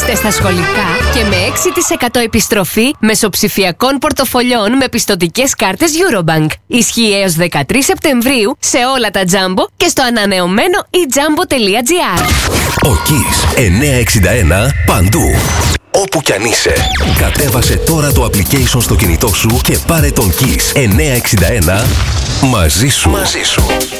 Είστε στα σχολικά και με 6% επιστροφή μεσοψηφιακών πορτοφολιών με πιστωτικές κάρτες Eurobank. Ισχύει έως 13 Σεπτεμβρίου σε όλα τα Jumbo και στο ανανεωμένο eJumbo.gr. Ο Kiss 961 παντού. Όπου κι αν είσαι. Κατέβασε τώρα το application στο κινητό σου και πάρε τον Kiss 961 μαζί σου.